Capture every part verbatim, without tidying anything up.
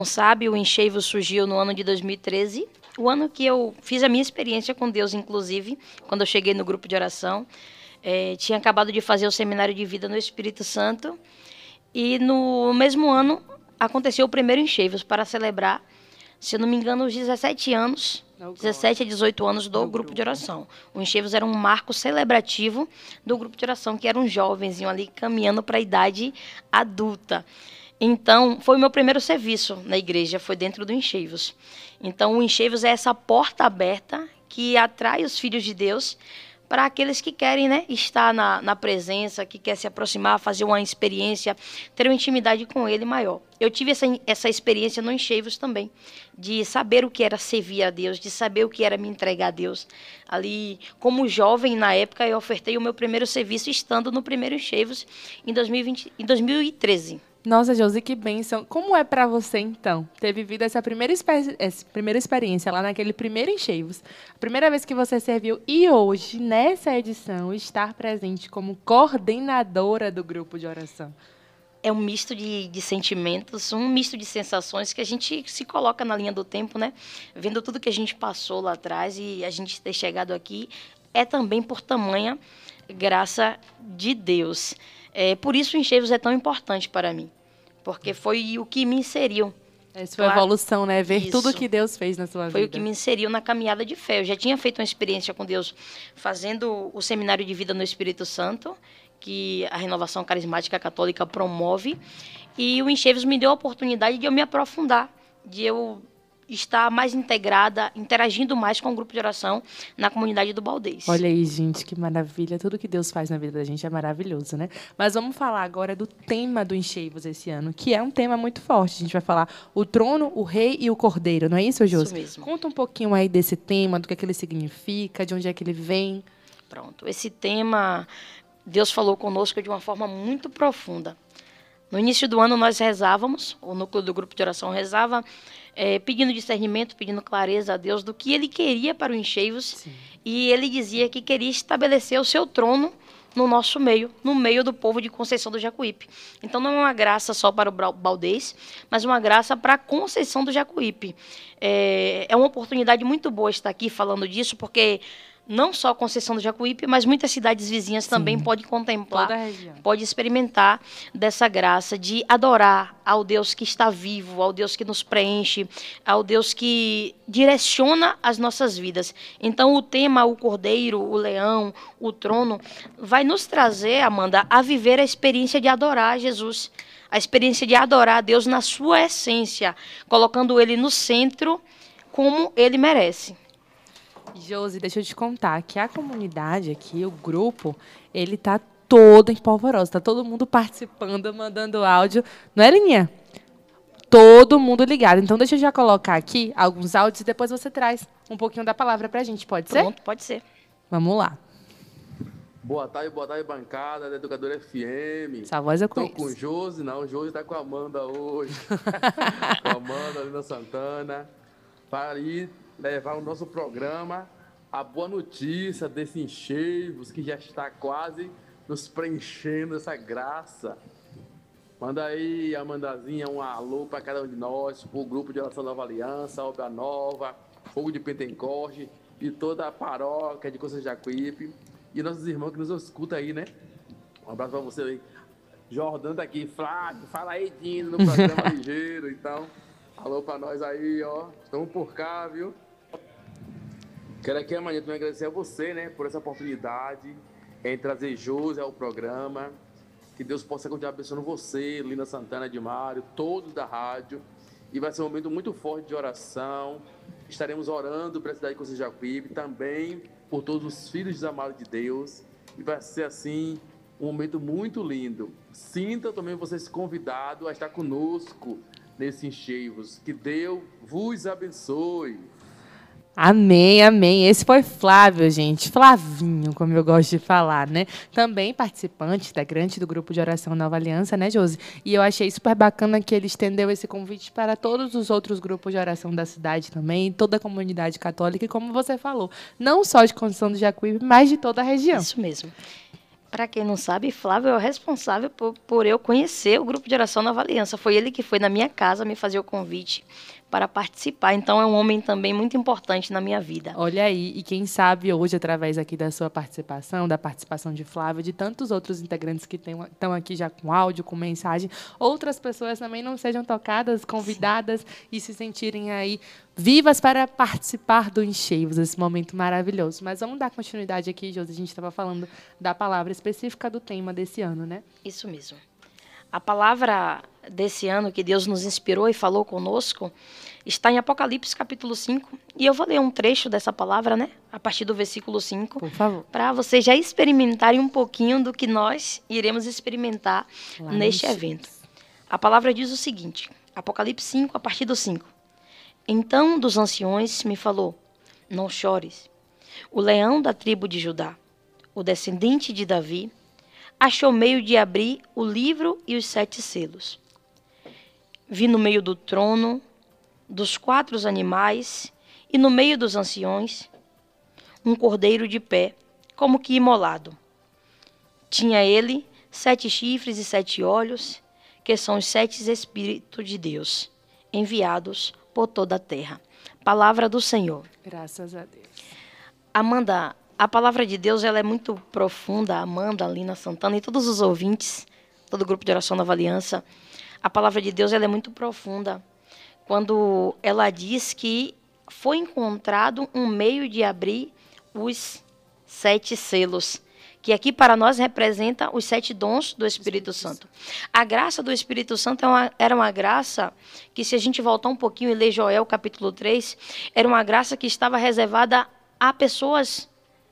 Sabe, o Encheivos surgiu no ano de dois mil e treze, o ano que eu fiz a minha experiência com Deus, inclusive, quando eu cheguei no grupo de oração. É, tinha acabado de fazer o seminário de vida no Espírito Santo e no mesmo ano aconteceu o primeiro Encheivos para celebrar, se eu não me engano, os dezessete anos, dezessete a dezoito anos do grupo de oração. O Encheivos era um marco celebrativo do grupo de oração, que eram jovens, iam ali caminhando para a idade adulta. Então, foi o meu primeiro serviço na igreja, foi dentro do Encheivos. Então, o Encheivos é essa porta aberta que atrai os filhos de Deus para aqueles que querem, né, estar na, na presença, que quer se aproximar, fazer uma experiência, ter uma intimidade com Ele maior. Eu tive essa, essa experiência no Encheivos também, de saber o que era servir a Deus, de saber o que era me entregar a Deus. Ali, como jovem, na época, eu ofertei o meu primeiro serviço estando no primeiro Encheivos em, dois mil e vinte, em dois mil e treze. Nossa, Josi, que bênção. Como é para você, então, ter vivido essa primeira, essa primeira experiência lá naquele primeiro Encheivos? A primeira vez que você serviu e hoje, nessa edição, estar presente como coordenadora do grupo de oração? É um misto de, de sentimentos, um misto de sensações que a gente se coloca na linha do tempo, né? Vendo tudo que a gente passou lá atrás e a gente ter chegado aqui, é também por tamanha graça de Deus. É, por isso o Encheivos é tão importante para mim, porque foi o que me inseriu. Essa foi a evolução, né? Ver Isso. tudo que Deus fez na sua vida. Foi o que me inseriu na caminhada de fé. Eu já tinha feito uma experiência com Deus fazendo o seminário de vida no Espírito Santo, que a Renovação Carismática Católica promove, e o Encheivos me deu a oportunidade de eu me aprofundar, de eu estar mais integrada, interagindo mais com o grupo de oração na comunidade do Baldez. Olha aí, gente, que maravilha. Tudo que Deus faz na vida da gente é maravilhoso, né? Mas vamos falar agora do tema do Encheivos esse ano, que é um tema muito forte. A gente vai falar o trono, o rei e o cordeiro, não é isso, Josi? Isso mesmo. Conta um pouquinho aí desse tema, do que, é que ele significa, de onde é que ele vem. Pronto. Esse tema, Deus falou conosco de uma forma muito profunda. No início do ano, nós rezávamos, o núcleo do grupo de oração rezava, é, pedindo discernimento, pedindo clareza a Deus do que Ele queria para o Encheivos. Sim. E Ele dizia que queria estabelecer o seu trono no nosso meio, no meio do povo de Conceição do Jacuípe. Então, não é uma graça só para o Baldez, mas uma graça para a Conceição do Jacuípe. É, é uma oportunidade muito boa estar aqui falando disso, porque não só Conceição do Jacuípe, mas muitas cidades vizinhas Sim. também podem contemplar, pode experimentar dessa graça de adorar ao Deus que está vivo, ao Deus que nos preenche, ao Deus que direciona as nossas vidas. Então, o tema, o cordeiro, o leão, o trono, vai nos trazer, Amanda, a viver a experiência de adorar a Jesus, a experiência de adorar a Deus na sua essência, colocando Ele no centro como Ele merece. Josi, deixa eu te contar que a comunidade aqui, o grupo, ele tá todo em polvorosa, tá todo mundo participando, mandando áudio, não é, Lininha? Todo mundo ligado. Então, deixa eu já colocar aqui alguns áudios e depois você traz um pouquinho da palavra pra gente, pode ser? Pronto, pode ser. Vamos lá. Boa tarde, boa tarde, bancada da Educadora F M. Essa voz eu conheço. Tô com o Josi, não, o Josi tá com a Amanda hoje. Com a Amanda, Lina Santana, para ir levar o nosso programa, a boa notícia desse Encheivos, que já está quase nos preenchendo essa graça. Manda aí, Amandazinha, um alô para cada um de nós, para o grupo de oração Nova Aliança, Obra Nova, Fogo de Pentecoste e toda a paróquia de Conceição do Jacuípe. E nossos irmãos que nos escutam aí, né? Um abraço para você aí. Jordão tá aqui, Flávio, fala aí, Dino, no programa Ligeiro, então. Alô para nós aí, ó. Estamos por cá, viu? Quero aqui, amanhã, também agradecer a você, né, por essa oportunidade em trazer Josi ao programa. Que Deus possa continuar abençoando você, Lina Santana, de Mário, todos da rádio. E vai ser um momento muito forte de oração. Estaremos orando para a cidade de Conceição do Jacuípe, também por todos os filhos desamados de Deus. E vai ser, assim, um momento muito lindo. Sinta também vocês convidados a estar conosco nesse Encheivos. Que Deus vos abençoe. Amém, amém. Esse foi Flávio, gente. Flavinho, como eu gosto de falar, né? Também participante, integrante do grupo de oração Nova Aliança, né, Josi? E eu achei super bacana que ele estendeu esse convite para todos os outros grupos de oração da cidade também, toda a comunidade católica, e como você falou, não só de Conceição do Jacuípe, mas de toda a região. Isso mesmo. Para quem não sabe, Flávio é o responsável por, por eu conhecer o grupo de oração Nova Aliança. Foi ele que foi na minha casa me fazer o convite para participar. Então, é um homem também muito importante na minha vida. Olha aí, e quem sabe hoje, através aqui da sua participação, da participação de Flávio, de tantos outros integrantes que estão aqui já com áudio, com mensagem, outras pessoas também não sejam tocadas, convidadas Sim. e se sentirem aí vivas para participar do Encheios, esse momento maravilhoso. Mas vamos dar continuidade aqui, Josi, a gente estava falando da palavra específica do tema desse ano, né? Isso mesmo. A palavra desse ano que Deus nos inspirou e falou conosco está em Apocalipse capítulo cinco. E eu vou ler um trecho dessa palavra, né? A partir do versículo cinco. Por favor. Para vocês já experimentarem um pouquinho do que nós iremos experimentar Lá neste evento. A palavra diz o seguinte, Apocalipse cinco, a partir do cinco. Então dos anciões me falou, não chores. O leão da tribo de Judá, o descendente de Davi, achou meio de abrir o livro e os sete selos. Vi no meio do trono, dos quatro animais e no meio dos anciões, um cordeiro de pé, como que imolado. Tinha ele sete chifres e sete olhos, que são os sete Espíritos de Deus, enviados por toda a terra. Palavra do Senhor. Graças a Deus. Amanda, a palavra de Deus ela é muito profunda, Amanda, Lina Santana e todos os ouvintes, todo o grupo de oração Nova Aliança. A palavra de Deus ela é muito profunda quando ela diz que foi encontrado um meio de abrir os sete selos, que aqui para nós representa os sete dons do Espírito Santo. A graça do Espírito Santo é uma, era uma graça que, se a gente voltar um pouquinho e ler Joel capítulo três, era uma graça que estava reservada a pessoas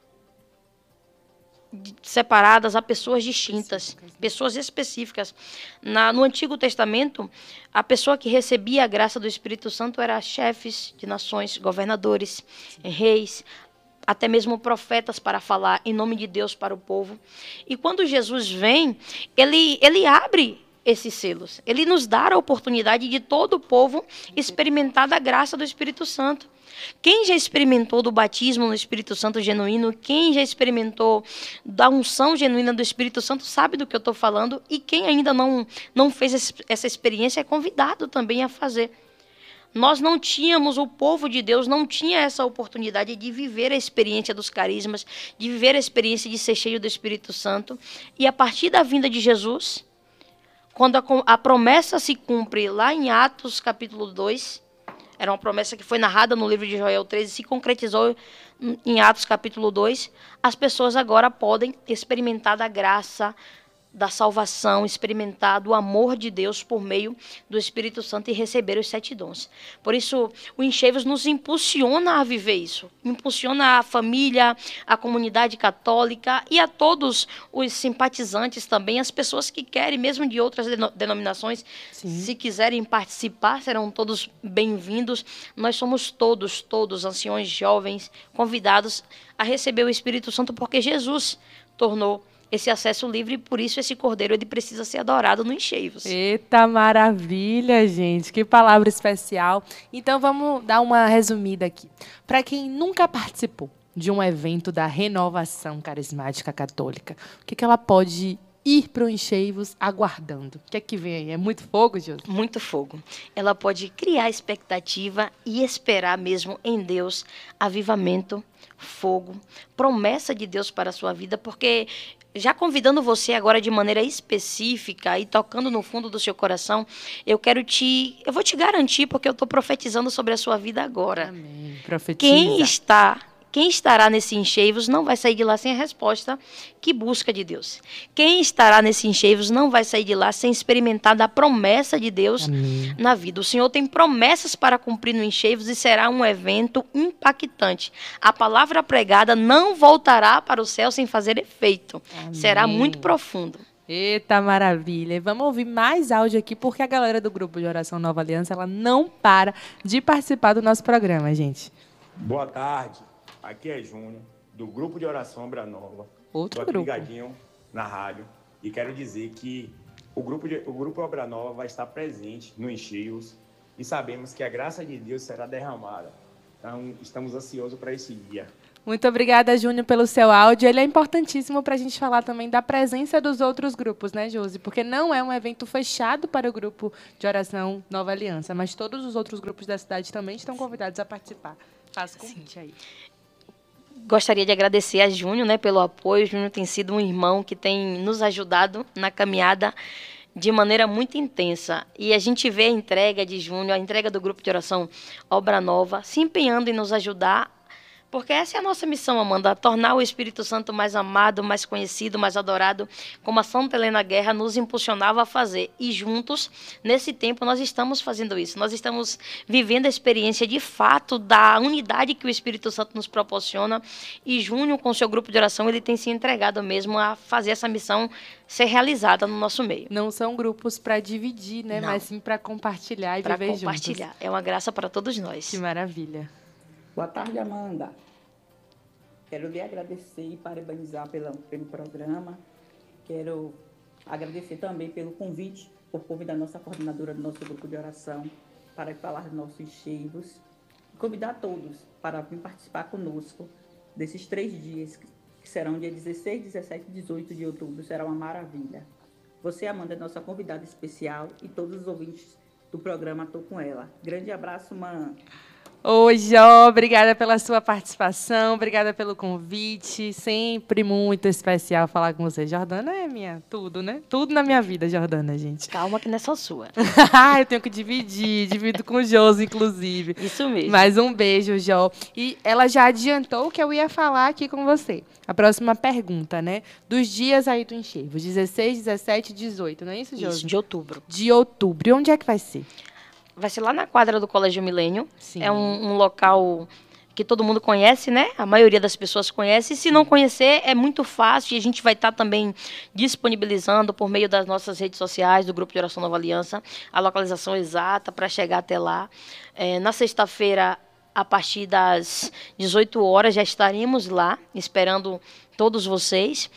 separadas, a pessoas distintas, pessoas específicas. Na, no Antigo Testamento, a pessoa que recebia a graça do Espírito Santo era chefes de nações, governadores, Sim. reis, até mesmo profetas para falar em nome de Deus para o povo. E quando Jesus vem, ele, ele abre esses selos. Ele nos dá a oportunidade de todo o povo experimentar da graça do Espírito Santo. Quem já experimentou do batismo no Espírito Santo genuíno, quem já experimentou da unção genuína do Espírito Santo, sabe do que eu estou falando. E quem ainda não, não fez essa experiência é convidado também a fazer. Nós não tínhamos, o povo de Deus não tinha essa oportunidade de viver a experiência dos carismas, de viver a experiência de ser cheio do Espírito Santo. E a partir da vinda de Jesus, quando a, a promessa se cumpre lá em Atos capítulo dois, era uma promessa que foi narrada no livro de Joel treze e se concretizou em Atos capítulo dois, as pessoas agora podem experimentar da graça, da salvação, experimentar do amor de Deus por meio do Espírito Santo e receber os sete dons. Por isso, o Encheios nos impulsiona a viver isso. Impulsiona a família, a comunidade católica e a todos os simpatizantes também, as pessoas que querem, mesmo de outras denominações, Sim. se quiserem participar, serão todos bem-vindos. Nós somos todos, todos, anciões jovens, convidados a receber o Espírito Santo, porque Jesus tornou esse acesso livre, e por isso esse cordeiro ele precisa ser adorado no Encheios. Eita, maravilha, gente. Que palavra especial. Então, vamos dar uma resumida aqui. Para quem nunca participou de um evento da Renovação Carismática Católica, o que, que ela pode ir para o Encheios aguardando? O que é que vem aí? É muito fogo, Júlio? Muito fogo. Ela pode criar expectativa e esperar mesmo em Deus avivamento, fogo, promessa de Deus para a sua vida, porque já convidando você agora de maneira específica e tocando no fundo do seu coração, eu quero te, eu vou te garantir, porque eu estou profetizando sobre a sua vida agora. Amém. Profetiza. Quem está, quem estará nesse Encheios não vai sair de lá sem a resposta que busca de Deus. Quem estará nesse Encheios não vai sair de lá sem experimentar da promessa de Deus Amém. Na vida. O Senhor tem promessas para cumprir no Encheios e será um evento impactante. A palavra pregada não voltará para o céu sem fazer efeito. Amém. Será muito profundo. Eita, maravilha. Vamos ouvir mais áudio aqui, porque a galera do grupo de oração Nova Aliança, ela não para de participar do nosso programa, gente. Boa tarde. Aqui é Júnior, do grupo de oração Obra Nova. Outro Tô aqui grupo. ligadinho na rádio. E quero dizer que o grupo, de, o grupo Obra Nova vai estar presente no Encheios e sabemos que a graça de Deus será derramada. Então, estamos ansiosos para esse dia. Muito obrigada, Júnior, pelo seu áudio. Ele é importantíssimo para a gente falar também da presença dos outros grupos, né, Josi? Porque não é um evento fechado para o grupo de oração Nova Aliança, mas todos os outros grupos da cidade também estão convidados a participar. Faça o convite aí. Gostaria de agradecer a Júnior, né, pelo apoio. Júnior tem sido um irmão que tem nos ajudado na caminhada de maneira muito intensa. E a gente vê a entrega de Júnior, a entrega do grupo de oração Obra Nova, se empenhando em nos ajudar. Porque essa é a nossa missão, Amanda, tornar o Espírito Santo mais amado, mais conhecido, mais adorado, como a Santa Helena Guerra nos impulsionava a fazer. E juntos, nesse tempo, nós estamos fazendo isso. Nós estamos vivendo a experiência de fato da unidade que o Espírito Santo nos proporciona. E Júnior, com o seu grupo de oração, ele tem se entregado mesmo a fazer essa missão ser realizada no nosso meio. Não são grupos para dividir, né? Não. Mas sim para compartilhar e pra viver juntos. Para compartilhar. É uma graça para todos nós. Que maravilha. Boa tarde, Amanda. Quero lhe agradecer e parabenizar pela, pelo programa. Quero agradecer também pelo convite, por convidar a nossa coordenadora do nosso grupo de oração para falar dos nossos enxergos. Convidar todos para vir participar conosco desses três dias, que serão dia dezesseis, dezessete e dezoito de outubro. Será uma maravilha. Você, Amanda, é nossa convidada especial e todos os ouvintes do programa estão com ela. Grande abraço, mãe. Oi, Jó, obrigada pela sua participação, obrigada pelo convite, sempre muito especial falar com você. Jordana é minha tudo, né? Tudo na minha vida, Jordana, gente. Calma que não é só sua. Eu tenho que dividir, divido com o Josi, inclusive. Isso mesmo. Mas um beijo, Jó. E ela já adiantou o que eu ia falar aqui com você. A próxima pergunta, né? Dos dias aí do enxergo, dezesseis, dezessete e dezoito, não é isso, Josi? Isso, de outubro. De outubro. E onde é que vai ser? Vai ser lá na quadra do Colégio Milênio. Sim. É um, um local que todo mundo conhece, né? A maioria das pessoas conhece. E se não conhecer, é muito fácil. E a gente vai estar também disponibilizando por meio das nossas redes sociais, do Grupo de Oração Nova Aliança, a localização exata para chegar até lá. É, na sexta-feira, a partir das dezoito horas, já estaremos lá, esperando todos vocês.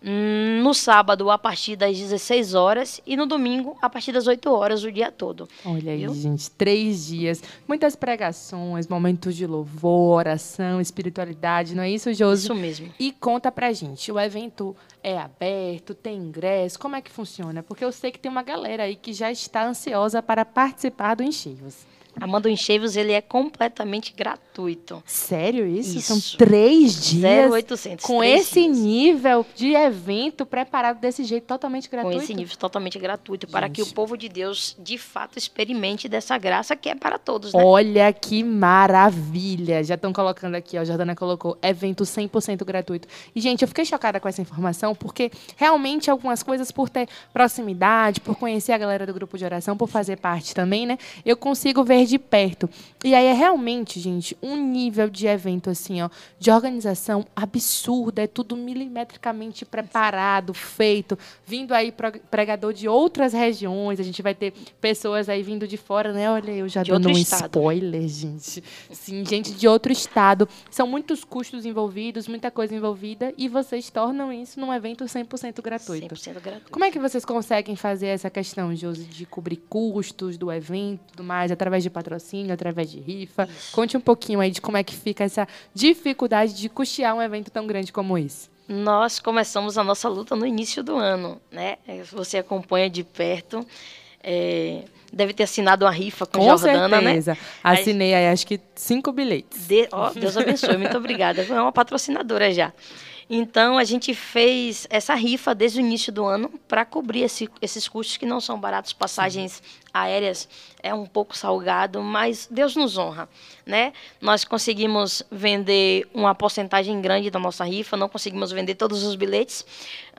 No sábado, a partir das dezesseis horas, e no domingo, a partir das oito horas, o dia todo. Olha aí, Viu? gente, três dias, muitas pregações, momentos de louvor, oração, espiritualidade, não é isso, Josi? Isso mesmo. E conta pra gente, o evento é aberto, tem ingresso, como é que funciona? Porque eu sei que tem uma galera aí que já está ansiosa para participar do Enxergos. Amanda, o Enxergos, ele é completamente gratuito. Sério isso? Isso. São três dias zero oitocentos. com três esse dias. nível de evento preparado desse jeito, totalmente gratuito? Com esse nível totalmente gratuito, para que o povo de Deus, de fato, experimente dessa graça que é para todos, né? Olha que maravilha! Já estão colocando aqui, ó, a Jordana colocou, evento cem por cento gratuito. E, gente, eu fiquei chocada com essa informação, porque realmente algumas coisas, por ter proximidade, por conhecer a galera do grupo de oração, por fazer parte também, né? Eu consigo ver de perto. E aí é realmente, gente, um nível de evento assim, ó, de organização absurda, é tudo milimetricamente preparado, feito, vindo aí pregador de outras regiões, a gente vai ter pessoas aí vindo de fora, né? Olha, eu já De dando um outro estado. spoiler, gente. Sim, gente de outro estado. São muitos custos envolvidos, muita coisa envolvida, e vocês tornam isso num evento cem por cento gratuito. cem por cento gratuito. Como é que vocês conseguem fazer essa questão, Josi, de cobrir custos do evento e tudo mais, através de patrocínio, através de rifa? Isso. Conte um pouquinho aí de como é que fica essa dificuldade de custear um evento tão grande como esse. Nós começamos a nossa luta no início do ano, né? Você acompanha de perto, é, deve ter assinado uma rifa com, Com Jordana, certeza. né? Assinei aí, acho que cinco bilhetes. De, ó, Deus abençoe, muito obrigada. É uma patrocinadora já. Então, a gente fez essa rifa desde o início do ano para cobrir esse, esses custos que não são baratos. Passagens Sim. aéreas é um pouco salgado, mas Deus nos honra, né? Nós conseguimos vender uma porcentagem grande da nossa rifa, não conseguimos vender todos os bilhetes,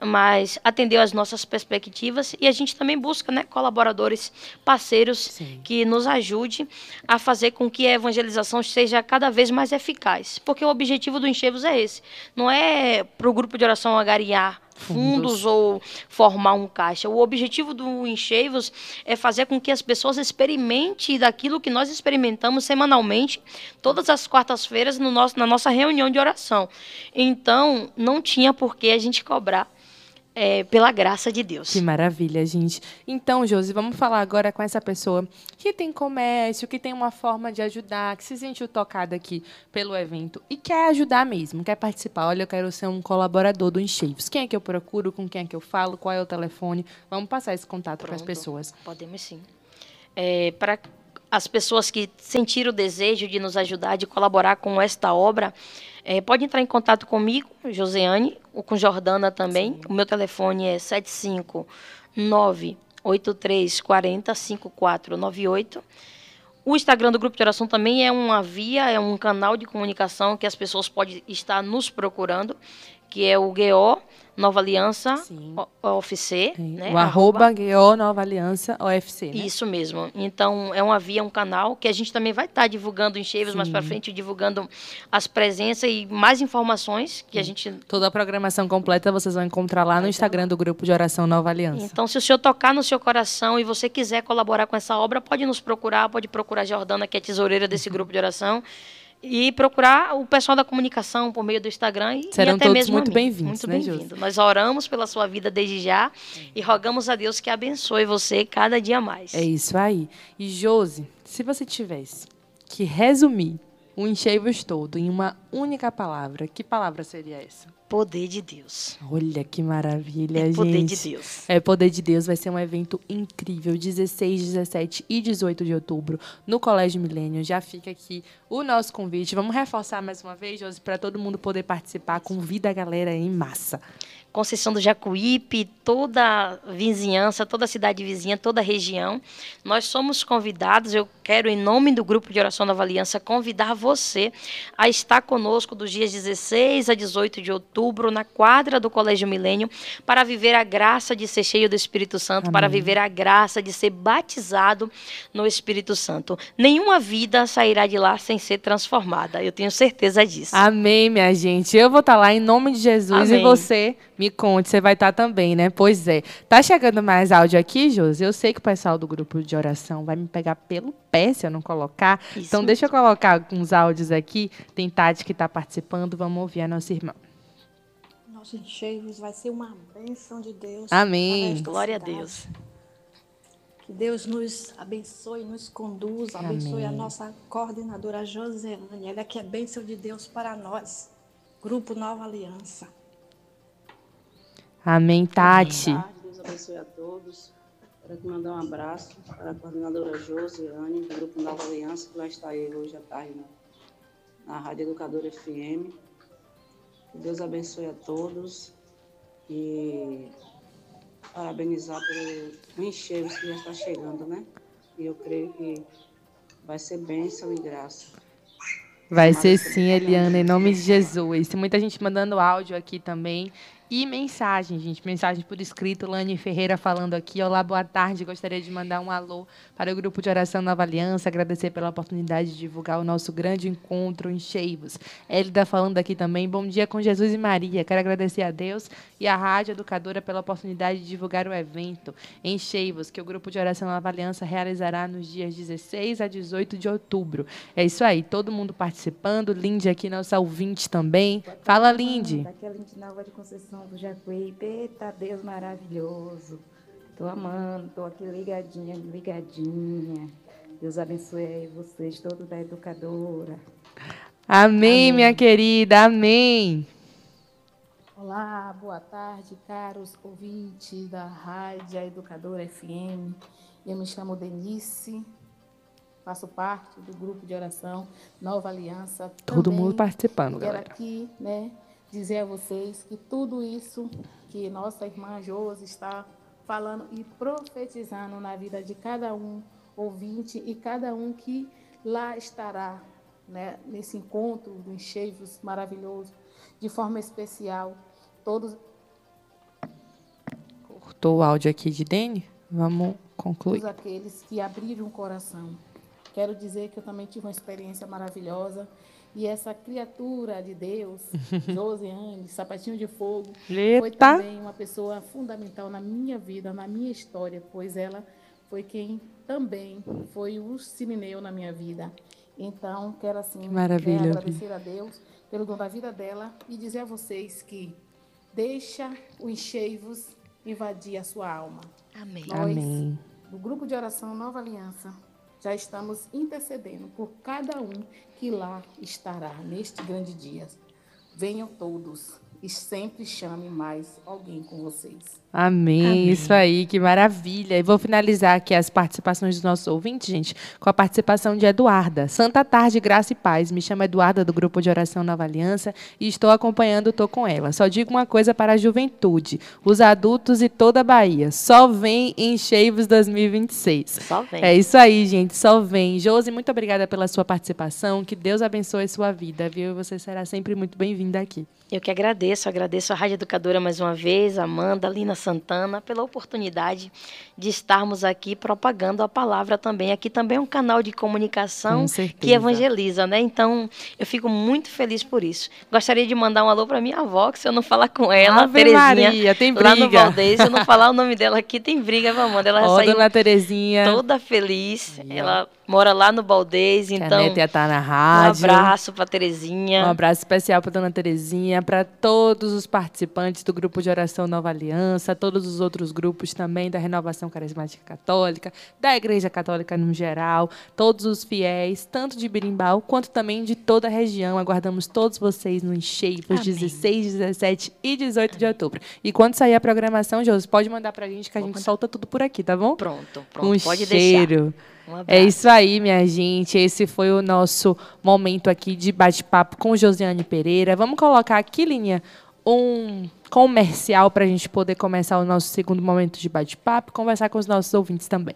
mas atendeu às nossas perspectivas, e a gente também busca, né, colaboradores, parceiros Sim. que nos ajude a fazer com que a evangelização seja cada vez mais eficaz, porque o objetivo do Enxergos é esse, não é para o grupo de oração agariar fundos, fundos ou formar um caixa. O objetivo do Enxergos é fazer com que as pessoas experimentem daquilo que nós experimentamos semanalmente, todas as quartas-feiras no nosso, na nossa reunião de oração. Então, não tinha por que a gente cobrar é, pela graça de Deus. Que maravilha, gente. Então, Josi, vamos falar agora com essa pessoa que tem comércio, que tem uma forma de ajudar, que se sentiu tocada aqui pelo evento e quer ajudar mesmo, quer participar. Olha, eu quero ser um colaborador do Encheios. Quem é que eu procuro? Com quem é que eu falo? Qual é o telefone? Vamos passar esse contato para as pessoas. Podemos sim. É, para as pessoas que sentiram o desejo de nos ajudar, de colaborar com esta obra, é, pode entrar em contato comigo, Josiane, ou com Jordana também. Sim. O meu telefone é sete cinco nove oito três quatro zero cinco quatro nove oito. O Instagram do Grupo de Oração também é uma via, é um canal de comunicação que as pessoas podem estar nos procurando, que é o G O Nova Aliança O F C. Né? O arroba G O Nova Aliança O F C, né? Isso mesmo. Então, é uma via, um canal que a gente também vai estar divulgando encheios mais para frente, divulgando as presenças e mais informações que Sim. a gente... Toda a programação completa vocês vão encontrar lá no Instagram do Grupo de Oração Nova Aliança. Então, se o senhor tocar no seu coração e você quiser colaborar com essa obra, pode nos procurar, pode procurar a Jordana, que é tesoureira desse grupo de oração, e procurar o pessoal da comunicação por meio do Instagram e, Serão e até todos mesmo muito bem-vindos, muito né, bem-vindo. Nós oramos pela sua vida desde já e rogamos a Deus que abençoe você cada dia mais. É isso aí. E Josi, se você tivesse que resumir o Encheios todo em uma única palavra, que palavra seria essa? Poder de Deus. Olha que maravilha, gente. É poder de Deus. É poder de Deus. Vai ser um evento incrível. dezesseis, dezessete e dezoito de outubro, no Colégio Milênio. Já fica aqui o nosso convite. Vamos reforçar mais uma vez, Josi, para todo mundo poder participar. Convida a galera em massa. Conceição do Jacuípe, toda a vizinhança, toda a cidade vizinha, toda a região. Nós somos convidados, eu quero, em nome do Grupo de Oração Nova Aliança, convidar você a estar conosco dos dias dezesseis a dezoito de outubro, na quadra do Colégio Milênio, para viver a graça de ser cheio do Espírito Santo, Amém. Para viver a graça de ser batizado no Espírito Santo. Nenhuma vida sairá de lá sem ser transformada, eu tenho certeza disso. Amém, minha gente. Eu vou estar lá em nome de Jesus. Amém. E você... Me conte, você vai estar também, né? Pois é. Tá chegando mais áudio aqui, Josi? Eu sei que o pessoal do grupo de oração vai me pegar pelo pé se eu não colocar. Isso então, mesmo. Deixa eu colocar alguns áudios aqui. Tem Tati que está participando. Vamos ouvir a nossa irmã. Nosso Encheios vai ser uma bênção de Deus. Amém. Glória a Deus. Que Deus nos abençoe, nos conduza. Amém. Abençoe a nossa coordenadora Josiane. Ela que é bênção de Deus para nós. Grupo Nova Aliança. Amém, Tati. Boa tarde, Deus abençoe a todos. Quero aqui mandar um abraço para a coordenadora Josiane, do Grupo Nova Aliança, que vai estar aí hoje à tarde na, na Rádio Educadora F M. Que Deus abençoe a todos e parabenizar pelo encheios que já está chegando, né? E eu creio que vai ser bênção e graça. Vai ser sim, Eliana, em nome de Jesus. Tem muita gente mandando áudio aqui também. E mensagem, gente, mensagem por escrito, Lani Ferreira falando aqui. Olá, boa tarde, gostaria de mandar um alô para o Grupo de Oração Nova Aliança, agradecer pela oportunidade de divulgar o nosso grande encontro em Encheios. Elida falando aqui também, bom dia com Jesus e Maria, quero agradecer a Deus e à Rádio Educadora pela oportunidade de divulgar o evento em Encheios, que o Grupo de Oração Nova Aliança realizará nos dias dezesseis a dezoito de outubro. É isso aí, todo mundo participando, Lindy aqui, nossa ouvinte também. Fala, Lindy. Aqui é a Lindy Nova de Conceição do Jacuípe. Eita, Deus maravilhoso. Tô amando, tô aqui ligadinha, ligadinha. Deus abençoe vocês, todos da Educadora. Amém, amém, minha querida, amém. Olá, boa tarde, caros ouvintes da Rádio Educadora F M. Eu me chamo Denise, faço parte do grupo de oração Nova Aliança. Todo Também mundo participando, quero galera. Quero aqui, né, dizer a vocês que tudo isso que nossa irmã Josi está falando e profetizando na vida de cada um ouvinte e cada um que lá estará, né, nesse encontro do Encheios maravilhoso, de forma especial, todos... Cortou o áudio aqui de Dene? Vamos concluir. Todos aqueles que abriram o coração. Quero dizer que eu também tive uma experiência maravilhosa. E essa criatura de Deus, Josiane, Sapatinho de Fogo, Eita. Foi também uma pessoa fundamental na minha vida, na minha história, pois ela foi quem também foi o Sirineu na minha vida. Então, quero assim, que maravilha, né, agradecer a Deus pelo dom da vida dela e dizer a vocês que deixa o enchei-vos invadir a sua alma. Amém. Nós, Amém. do Grupo de Oração Nova Aliança, já estamos intercedendo por cada um que lá estará neste grande dia. Venham todos e sempre chame mais alguém com vocês. Amém. Amém. Isso aí, que maravilha. E vou finalizar aqui as participações dos nossos ouvintes, gente, com a participação de Eduarda. Santa tarde, graça e paz. Me chamo Eduarda, do Grupo de Oração Nova Aliança, e estou acompanhando, estou com ela. Só digo uma coisa para a juventude, os adultos e toda a Bahia. Só vem em Cheivos dois mil e vinte e seis. Só vem. É isso aí, gente. Só vem. Josi, muito obrigada pela sua participação. Que Deus abençoe a sua vida, viu? Você será sempre muito bem-vinda aqui. Eu que agradeço, agradeço a Rádio Educadora mais uma vez, Amanda, Lina Santana, pela oportunidade de estarmos aqui propagando a palavra também. Aqui também é um canal de comunicação que evangeliza, né? Então, eu fico muito feliz por isso. Gostaria de mandar um alô para minha avó, que se eu não falar com ela, Ave Terezinha, Maria, tem briga. lá no Valdez, se eu não falar o nome dela aqui, tem briga, Amanda. Ela Ó, saiu dona Terezinha. toda feliz. Ela mora lá no Valdez, então... A neta ia estar na Um rádio. abraço para Terezinha. Um abraço especial para dona Terezinha, para todos os participantes do Grupo de Oração Nova Aliança, todos os outros grupos também da Renovação Carismática Católica, da Igreja Católica no geral, todos os fiéis, tanto de Birimbau quanto também de toda a região. Aguardamos todos vocês no Encheivos, dezesseis, dezessete e dezoito de outubro. E quando sair a programação, Josi, pode mandar para a gente que a gente solta tudo por aqui, tá bom? Pronto, pronto. Com pode cheiro. deixar. Um É isso aí, minha gente. Esse foi o nosso momento aqui de bate-papo com Josiane Pereira. Vamos colocar aqui, Linha, um comercial para a gente poder começar o nosso segundo momento de bate-papo e conversar com os nossos ouvintes também.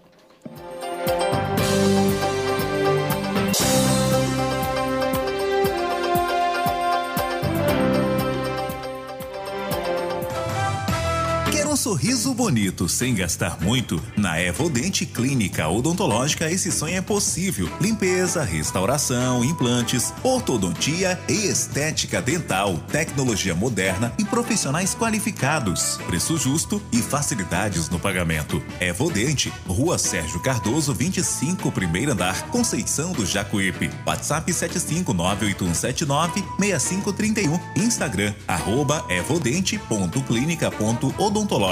Um sorriso bonito sem gastar muito? Na Evodente Clínica Odontológica esse sonho é possível. Limpeza, restauração, implantes, ortodontia e estética dental, tecnologia moderna e profissionais qualificados. Preço justo e facilidades no pagamento. Evodente, Rua Sérgio Cardoso, vinte e cinco, primeiro andar, Conceição do Jacuípe. WhatsApp sete cinco nove oito um sete nove seis cinco três um. Instagram, arroba evodente ponto clínica ponto odontológica.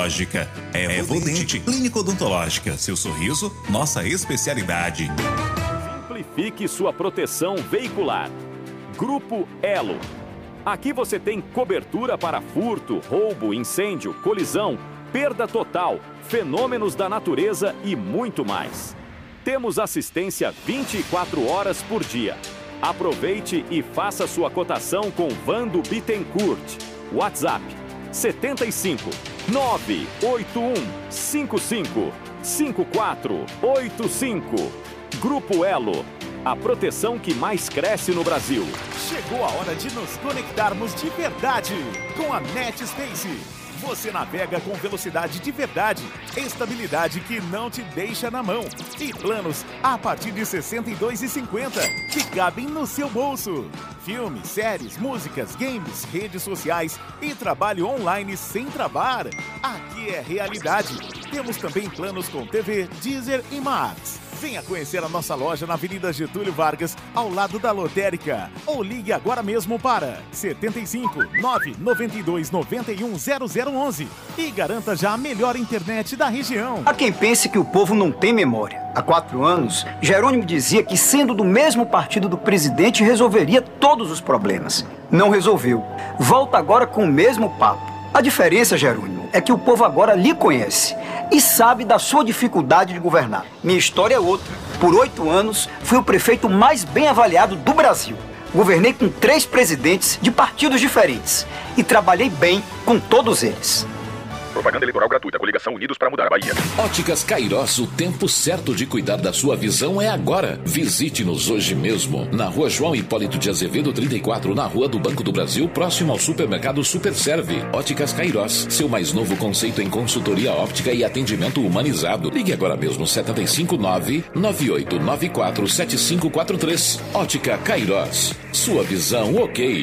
É Evodente Clínica Odontológica. Seu sorriso, nossa especialidade. Simplifique sua proteção veicular. Grupo Elo. Aqui você tem cobertura para furto, roubo, incêndio, colisão, perda total, fenômenos da natureza e muito mais. Temos assistência vinte e quatro horas por dia. Aproveite e faça sua cotação com Vando Bittencourt. WhatsApp setenta e cinco, nove oito um cinco cinco, cinco quatro oito cinco. Grupo Elo, a proteção que mais cresce no Brasil. Chegou a hora de nos conectarmos de verdade com a NetSpace. Você navega com velocidade de verdade, estabilidade que não te deixa na mão e planos a partir de sessenta e dois reais e cinquenta centavos que cabem no seu bolso. Filmes, séries, músicas, games, redes sociais e trabalho online sem travar. Aqui é realidade. Temos também planos com T V, Deezer e Max. Venha conhecer a nossa loja na Avenida Getúlio Vargas, ao lado da Lotérica. Ou ligue agora mesmo para setenta e cinco, nove nove dois, nove um zero zero onze e garanta já a melhor internet da região. Há quem pense que o povo não tem memória. Há quatro anos, Jerônimo dizia que, sendo do mesmo partido do presidente, resolveria todos os problemas. Não resolveu. Volta agora com o mesmo papo. A diferença, Jerônimo, é que o povo agora lhe conhece e sabe da sua dificuldade de governar. Minha história é outra. Por oito anos, fui o prefeito mais bem avaliado do Brasil. Governei com três presidentes de partidos diferentes e trabalhei bem com todos eles. Propaganda eleitoral gratuita. Coligação Unidos para Mudar a Bahia. Óticas Cairós, o tempo certo de cuidar da sua visão é agora. Visite-nos hoje mesmo. Na Rua João Hipólito de Azevedo, trinta e quatro, na Rua do Banco do Brasil, próximo ao supermercado Superserve. Óticas Cairós, seu mais novo conceito em consultoria óptica e atendimento humanizado. Ligue agora mesmo, setenta e cinco, nove nove oito nove quatro sete cinco quatro três. Ótica Cairós. Sua visão ok.